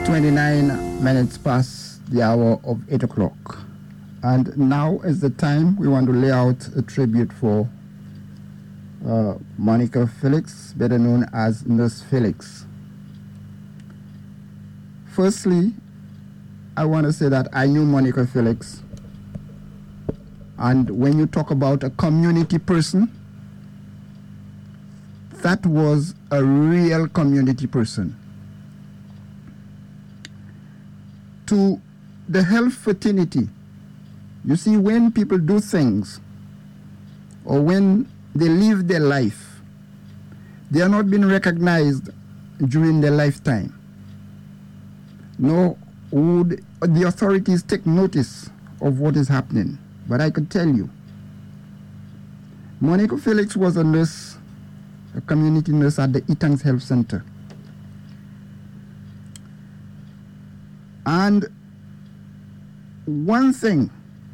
29 minutes past the hour of 8 o'clock. And now is the time we want to lay out a tribute for Monica Felix, better known as Nurse Felix. Firstly, I want to say that I knew Monica Felix. And when you talk about a community person, that was a real community person. To the health fraternity, you see, when people do things or when they live their life, they are not being recognized during their lifetime. Nor would the authorities take notice of what is happening. But I could tell you, Monica Felix was a nurse, a community nurse at the Etangs Health Center. And one thing,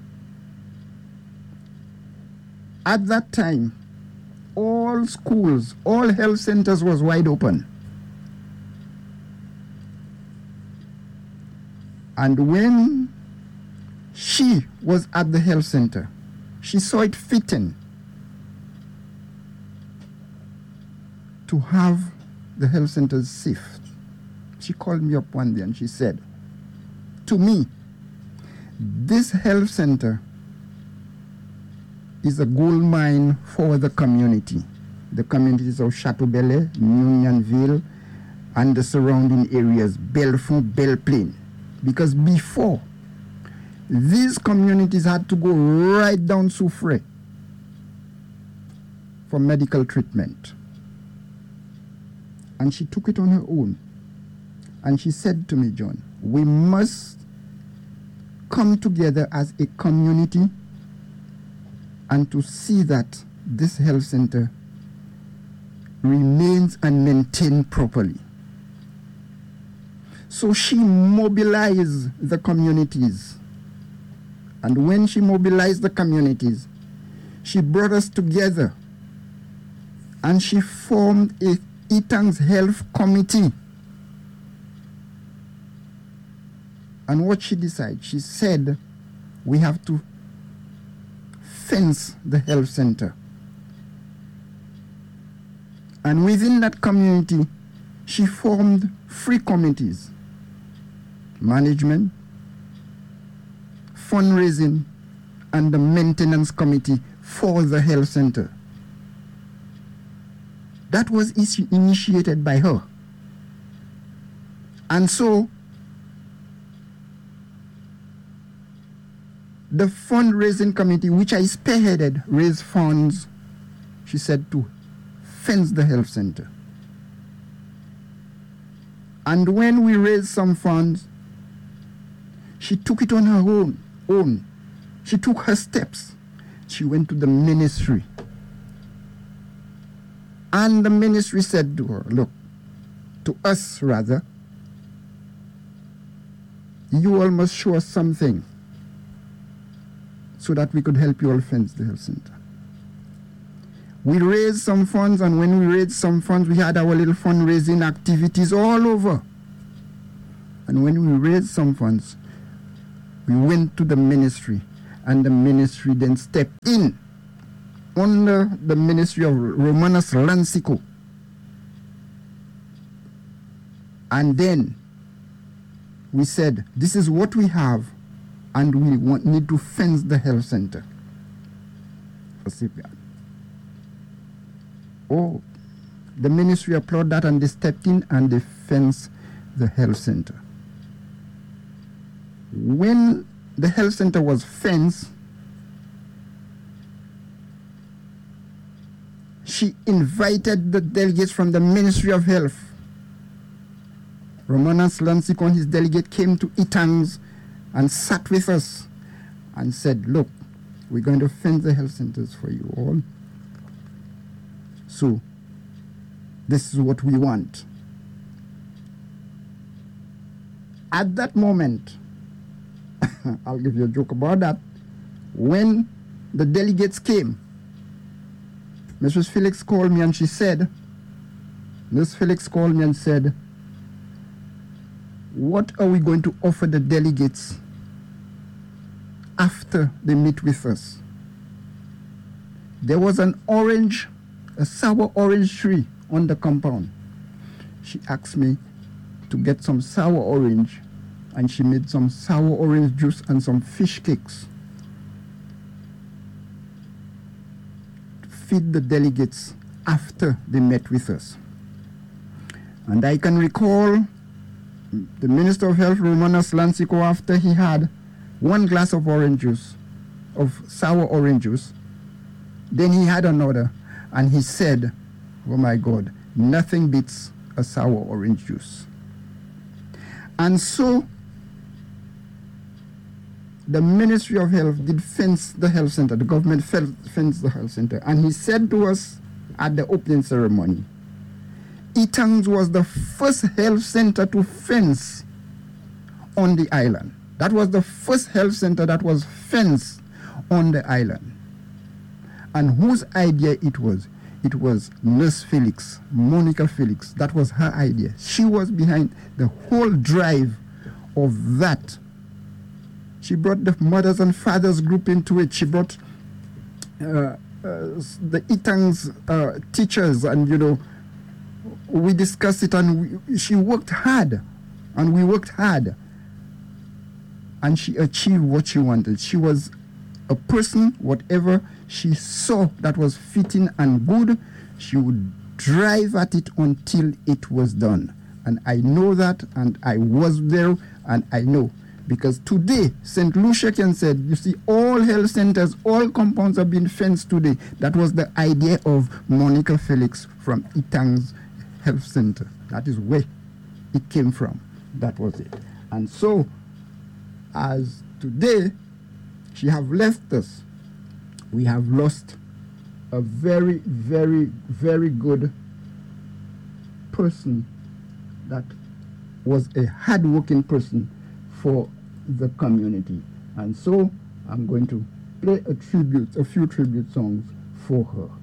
at that time, all schools, all health centers was wide open. And when she was at the health center, she saw it fitting to have the health centers safe. She called me up one day and she said, to me, this health center is a gold mine for the community. The communities of Chateaubelair, Unionville, and the surrounding areas, Belfond, Belle Plaine. Because before, these communities had to go right down Soufrière for medical treatment. And she took it on her own. And she said to me, John, we must come together as a community and to see that this health center remains and maintained properly. So she mobilized the communities. And when she mobilized the communities, she brought us together and she formed a Etangs Health Committee. And what she decided, she said, we have to fence the health center. And within that community, she formed 3 committees: management, fundraising, and the maintenance committee for the health center. That was initiated by her. And so, the fundraising committee, which I spearheaded, raised funds, she said, to fence the health center. And when we raised some funds, she took it on her own. She took her steps. She went to the ministry. And the ministry said to her, look, to us rather, you all must show us something so that we could help you all fence the health center. We raised some funds, and when we raised some funds, we had our little fundraising activities all over. And when we raised some funds, we went to the ministry, and the ministry then stepped in under the ministry of Romanus Lancico. And then we said, this is what we have, and we need to fence the health center. Oh, the ministry applauded that, and they stepped in and they fenced the health center. When the health center was fenced, she invited the delegates from the Ministry of Health. Romanus Lancico and his delegate came to Etangs and sat with us and said, look, we're going to fence the health centers for you all. So, this is what we want. At that moment, I'll give you a joke about that. When the delegates came, Mrs. Felix called me and she said, Ms. Felix called me and said, what are we going to offer the delegates after they meet with us? There was a sour orange tree on the compound. She asked me to get some sour orange, and she made some sour orange juice and some fish cakes to feed the delegates after they met with us. And I can recall the Minister of Health, Romanus Lancico, after he had one glass of orange juice, of sour orange juice, then he had another, and he said, oh my God, nothing beats a sour orange juice. And so the Ministry of Health did fence the health center, the government fenced the health center, and he said to us at the opening ceremony, Etangs was the first health center to fence on the island. That was the first health center that was fenced on the island. And whose idea it was? It was Nurse Felix, Monica Felix. That was her idea. She was behind the whole drive of that. She brought the mothers and fathers group into it. She brought the Etangs teachers, and we discussed it, and she worked hard, and we worked hard, and she achieved what she wanted. She was a person, whatever she saw that was fitting and good, she would drive at it until it was done. And I know that, and I was there, and I know. Because today, St. Lucia can say, you see, all health centers, all compounds have been fenced today. That was the idea of Monica Felix from Etangs Health Center. That is where it came from. That was it. And so, as today, she have left us, we have lost a very, very, very good person that was a hard-working person for the community. And so I'm going to play a few tribute songs for her.